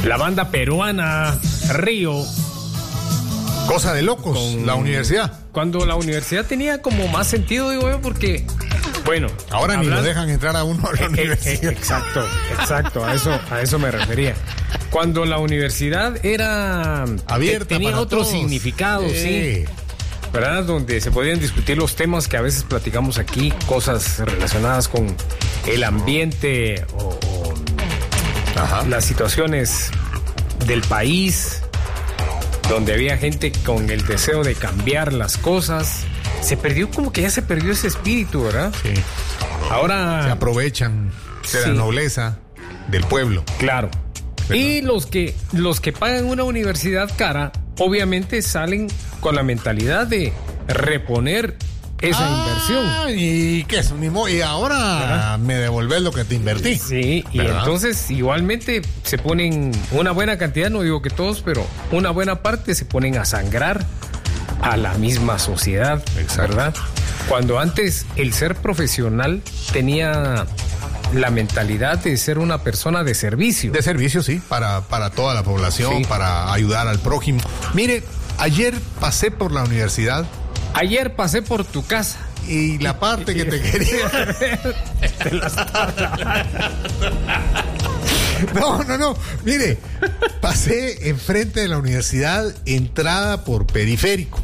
La banda peruana Río. Cosa de locos, la universidad. Cuando la universidad tenía como más sentido, digo yo, porque, bueno... Ahora ni lo dejan entrar a uno a la universidad. Exacto, a eso me refería. Cuando la universidad era... abierta, tenía otro todos. significado, sí. ¿Verdad? Donde se podían discutir los temas que a veces platicamos aquí, cosas relacionadas con el ambiente o las situaciones del país, donde había gente con el deseo de cambiar las cosas. Se perdió, como que ya se perdió ese espíritu, ¿verdad? Sí. Ahora... se aprovechan de la nobleza del pueblo. Claro. ¿Verdad? Y los que pagan una universidad cara, obviamente salen con la mentalidad de reponer esa inversión. ¿Y qué es? Y ahora, ¿verdad?, me devolvés lo que te invertí. Sí, y ¿verdad? Entonces igualmente se ponen una buena cantidad, no digo que todos, pero una buena parte se ponen a sangrar a la misma sociedad. Exacto. ¿Verdad? Cuando antes el ser profesional tenía la mentalidad de ser una persona de servicio. De servicio, sí, para toda la población, sí, para ayudar al prójimo. Mire, ayer pasé por la universidad. Ayer pasé por tu casa. Y la parte que te quería... No. Mire, pasé enfrente de la universidad, entrada por Periférico.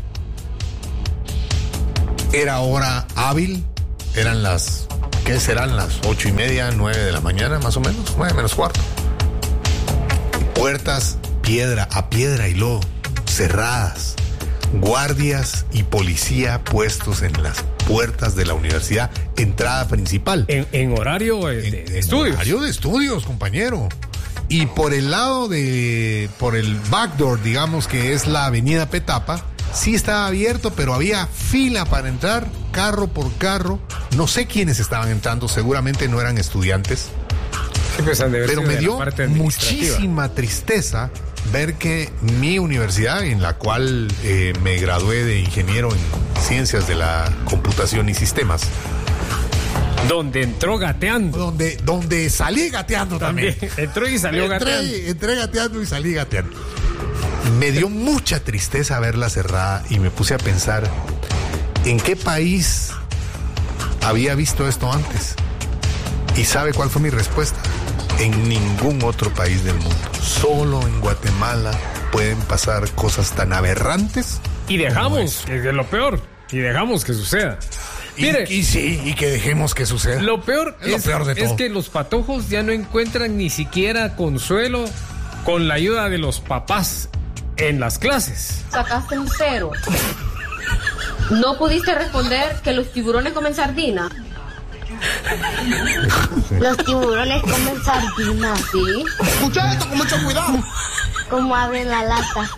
Era hora hábil, eran las... ¿qué serán? Las 8:30, 9 de la mañana, más o menos, 9 menos cuarto. Puertas a piedra y lodo, cerradas. Guardias y policía puestos en las puertas de la universidad, entrada principal. En horario de estudios. Horario de estudios, compañero. Y por el lado por el backdoor, digamos que es la avenida Petapa, sí estaba abierto, pero había fila para entrar, carro por carro. No sé quiénes estaban entrando, seguramente no eran estudiantes. Sí, pues, pero me dio muchísima tristeza ver que mi universidad, en la cual me gradué de ingeniero en ciencias de la computación y sistemas, donde entró gateando, donde salí gateando también. Entró y salió gateando. Entré gateando y salí gateando. Me dio mucha tristeza verla cerrada y me puse a pensar en qué país había visto esto antes. ¿Y sabe cuál fue mi respuesta? En ningún otro país del mundo. Solo en Guatemala pueden pasar cosas tan aberrantes. Y dejamos, que es lo peor, y dejamos que suceda. Mire, y que dejemos que suceda. Lo peor es que los patojos ya no encuentran ni siquiera consuelo con la ayuda de los papás en las clases. Sacaste un 0. No pudiste responder que los tiburones comen sardina. Los tiburones comen sardinas, ¿sí? Escucha esto con mucho cuidado. Como abren la lata.